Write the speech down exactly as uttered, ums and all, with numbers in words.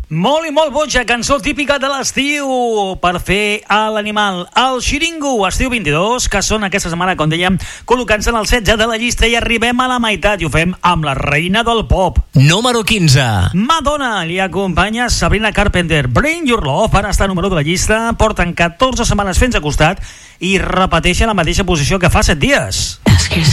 Molt i molt boja, cançó típica de l'estiu per fer a l'animal. El Xiringo, estiu vint-i-dos, que són aquesta setmana, com dèiem, col·locant-se en el setze de la llista i arribem a la meitat i ho fem amb la reina del pop. Número quinze. Madonna, li acompanya Sabrina Carpenter. Bring Your Love, ara està número de la llista, porten catorze setmanes fent-se costat i repeteixen la mateixa posició que fa set dies. Ask yourself.